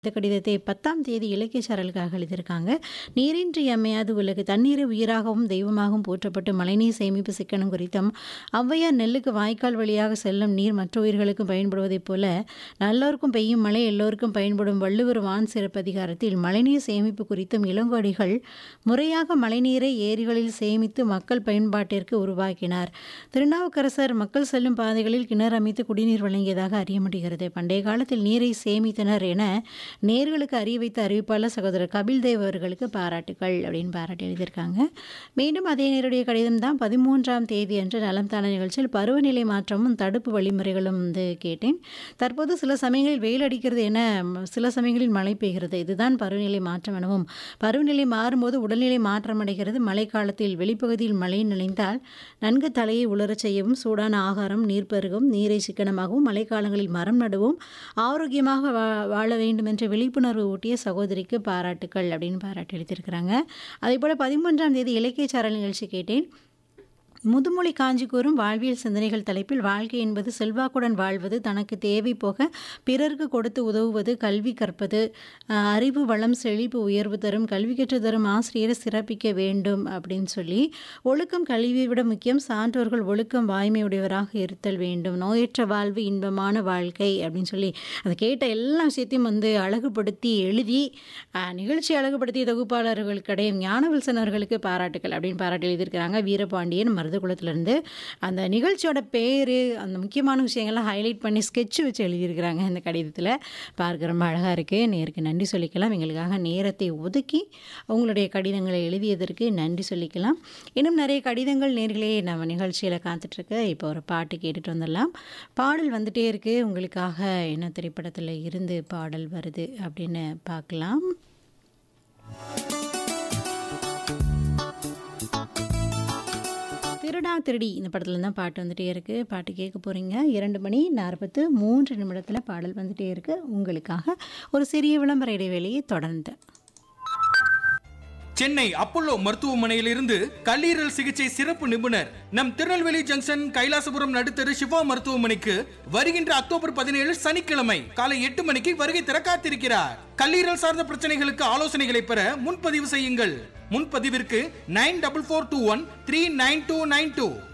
இந்த கடிதத்தை 10ஆம் தேதி இலக்கிய சாரலுக்காக எழுதியிருக்காங்க. நீரின்றி அமையாது உலகு, தண்ணீரை உயிராகவும் தெய்வமாகவும் போற்றப்பட்டு மழைநீர் சேமிப்பு சிக்கனம் குறித்தும், ஔவையார் நெல்லுக்கு வாய்க்கால் வழியாக செல்லும் நீர் மற்ற உயிர்களுக்கும் பயன்படுவதைப் போல நல்லோருக்கும் பெய்யும் மழை எல்லோருக்கும் பயன்படும் வள்ளுவர் வான் சிறப்பதிகாரத்தில் மழைநீர் சேமிப்பு குறித்தும் இளங்கோடிகள் முறையாக மழைநீரை ஏரிகளில் சேமித்து மக்கள் பயன்பாட்டிற்கு உருவாக்கினார். திருநாவுக்கரசர் மக்கள் செல்லும் பாதைகளில் கிணறு அமைத்து குடிநீர் வழங்கியதாக அறிய முடிகிறது. பண்டைய காலத்தில் நீரை சேமித்தனர் என நேர்களுக்கு அறிய வைத்த அறிவிப்பாளர் சகோதரர் கபில் தேவ் அவர்களுக்கு பாராட்டுகள் அப்படின்னு பாராட்டி எழுதியிருக்காங்க. மீண்டும் அதே நேருடைய கடிதம் தான். 13ஆம் தேதி அன்று நலம் தான நிகழ்ச்சியில் பருவநிலை மாற்றமும் தடுப்பு வழிமுறைகளும் கேட்டேன். தற்போது சில சமயங்களில் வெயில் அடிக்கிறது என சில சமயங்களில் மழை பெய்கிறது. இதுதான் பருவநிலை மாற்றம் எனவும், பருவநிலை மாறும்போது உடல்நிலை மாற்றமடைகிறது. மழைக்காலத்தில் வெளிப்பகுதியில் மழை நனைந்தால் நன்கு தலையை உலரச் செய்யவும், சூடான ஆகாரம், நீர் பருகவும், நீரை சிக்கனமாகவும், மழைக்காலங்களில் மரம் நடுவோம், ஆரோக்கியமாக வாழ வேண்டும் என்ற விழிப்புணர்வு ஊட்டிய சகோதரிக்கு பாராட்டுக்கள் அப்படின்னு பாராட்டி எழுதியிருக்கிறாங்க. அதேபோல் 13ஆம் தேதி இலக்கிய சாரல் நிகழ்ச்சி கேட்டேன். முதுமொழி காஞ்சி கூறும் வாழ்வியல் சிந்தனைகள் தலைப்பில் வாழ்க்கை என்பது செல்வாக்குடன் வாழ்வது, தனக்கு தேவை போக பிறருக்கு கொடுத்து உதவுவது, கல்வி கற்பது, அறிவு வளம் செழிப்பு உயர்வு தரும், கல்வி கற்று தரும் ஆசிரியரை சிறப்பிக்க வேண்டும் அப்படின்னு சொல்லி, ஒழுக்கம் கல்வியை விட முக்கியம், சான்றோர்கள் ஒழுக்கம் வாய்மையுடையவராக இருத்தல் வேண்டும், நோயற்ற வாழ்வு இன்பமான வாழ்க்கை அப்படின்னு சொல்லி அதை கேட்ட எல்லா விஷயத்தையும் அழகுபடுத்தி எழுதி நிகழ்ச்சி அழகுபடுத்திய தொகுப்பாளர்களுக்கிடையே ஞானவில்சன் அவர்களுக்கு பாராட்டுக்கள் அப்படின்னு பாராட்டி எழுதியிருக்கிறாங்க. வீரபாண்டியன் மருதகுளத்திலிருந்து அந்த நிகழ்ச்சியோட பேர், அந்த முக்கியமான விஷயங்கள்லாம் ஹைலைட் பண்ணி ஸ்கெட்ச் வச்சு எழுதியிருக்கிறாங்க. இந்த கடிதத்தில் பார்க்க ரொம்ப அழகாக இருக்குது. நேருக்கு நன்றி சொல்லிக்கலாம். எங்களுக்காக நேரத்தை ஒதுக்கி உங்களுடைய கடிதங்களை எழுதியதற்கு நன்றி சொல்லிக்கலாம். இன்னும் நிறைய கடிதங்கள் நேர்களே நம்ம நிகழ்ச்சியில் காத்துட்ருக்கு. இப்போ ஒரு பாட்டு கேட்டுட்டு வந்துடலாம். பாடல் வந்துட்டே இருக்குது. உங்களுக்காக என்ன திரைப்படத்தில் இருந்து பாடல் வருது அப்படின்னு பார்க்கலாம். திருடா திருடி இந்த படத்தில் தான் பாட்டு வந்துட்டே இருக்குது. பாட்டு கேட்க போகிறீங்க. 2:43 பாடல் வந்துட்டே இருக்குது. உங்களுக்காக ஒரு சிறிய விளம்பர இடைவேளையை தொடர்ந்து. சென்னை அப்போலோ மருத்துவமனையிலிருந்து கல்லீரல் சிகிச்சை சிறப்பு நிபுணர் நம் திருநெல்வேலி ஜங்ஷன் கைலாசபுரம் நடுத்தரு சிவா மருத்துவமனைக்கு வருகின்ற அக்டோபர் 17 சனிக்கிழமை காலை 8 மணிக்கு வருகை தர காத்திருக்கிறார். கல்லீரல் சார்ந்த பிரச்சனைகளுக்கு ஆலோசனைகளை பெற முன்பதிவு செய்யுங்கள். முன்பதிவிற்கு 9442139292